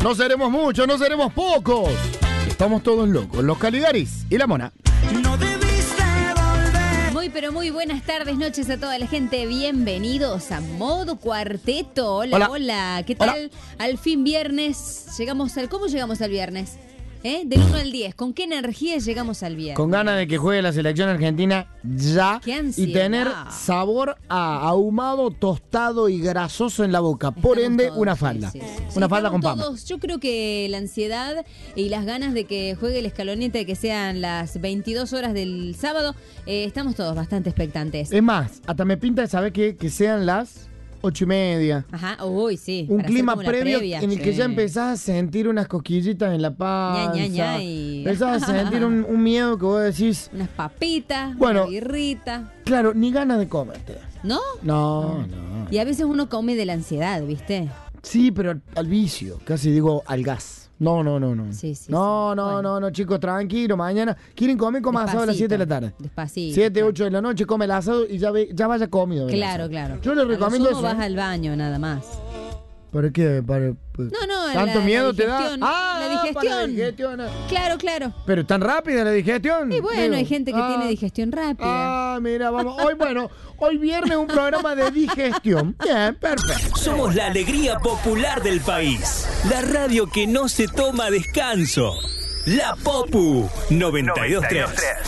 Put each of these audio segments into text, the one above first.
No seremos muchos, no seremos pocos. Estamos todos locos, los Caligaris y la Mona. No debiste volver. Muy pero muy buenas tardes, noches a toda la gente. Bienvenidos a Modo Cuarteto. Hola, Hola. hola. ¿Qué tal? Hola. Al fin viernes. ¿Cómo llegamos al viernes? Del 1 al 10. ¿Con qué energía llegamos al viernes? Con ganas de que juegue la selección argentina ya. ¡Qué ansiedad! Y tener sabor a ahumado, tostado y grasoso en la boca. Por Estamos ende, todos, una sí, falda. sí. Una Sí, falda con estamos papa. todos. Yo creo que la ansiedad y las ganas de que juegue el escalonete, de que sean las 22 horas del sábado, estamos todos bastante expectantes. Es más, hasta me pinta de saber que sean las 8:30. Ajá, uy, sí. Un para hacer clima como la previo previa. en el que Sí. ya empezás a sentir unas cosquillitas en la panza. Ña, y- Empezás a sentir un miedo que vos decís, Unas papitas, Bueno. una birrita. claro, ni ganas de comerte. ¿No? No. Y a veces uno come de la ansiedad, ¿viste? Sí, pero al vicio, casi digo al gas. No. Sí, sí, No, sí. Bueno. chicos, tranquilo, mañana. ¿Quieren comer? Coman asado a las 7 de la tarde. Despacito. 7, claro. 8 de la noche, come el asado y ya vaya comido. el Claro, asado. claro. Yo les recomiendo A lo sumo eso. vas al baño, nada más. ¿Para qué? No, ¿Tanto la miedo te da? digestión. La digestión. para la digestión. Claro. Pero tan rápida la digestión. Y bueno, Digo, hay gente que tiene digestión rápida. Mira, vamos. Hoy viernes un programa de digestión. Bien, perfecto. Somos la alegría popular del país. La radio que no se toma descanso. La Popu 92.3.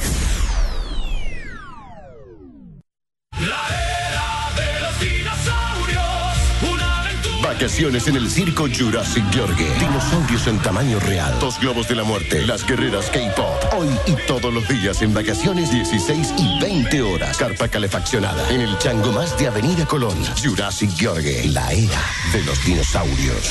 Vacaciones en el circo Jurassic Yorgue. Dinosaurios en tamaño real. Dos globos de la muerte. Las guerreras K-pop. Hoy y todos los días en vacaciones 16 y 20 horas. Carpa calefaccionada. En el chango más de Avenida Colón. Jurassic Yorgue. La era de los dinosaurios.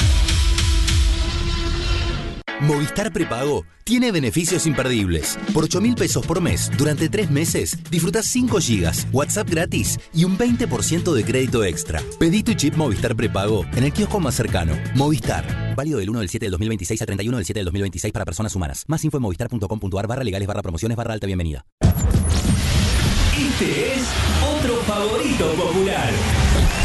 Movistar Prepago tiene beneficios imperdibles. Por 8.000 pesos por mes, durante 3 meses, disfrutás 5 gigas, WhatsApp gratis y un 20% de crédito extra. Pedí tu chip Movistar Prepago en el kiosco más cercano. Movistar. Válido del 1 del 7 del 2026 a 31 del 7 del 2026 para personas humanas. Más info en movistar.com.ar/legales/promociones/alta bienvenida. Este es otro favorito popular.